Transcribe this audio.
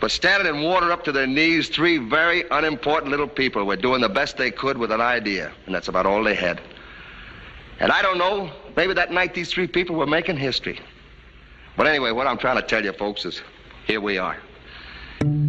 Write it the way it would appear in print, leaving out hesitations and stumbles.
But standing in water up to their knees, three very unimportant little people were doing the best they could with an idea, and that's about all they had. And I don't know, maybe that night these three people were making history. But anyway, what I'm trying to tell you folks is, here we are.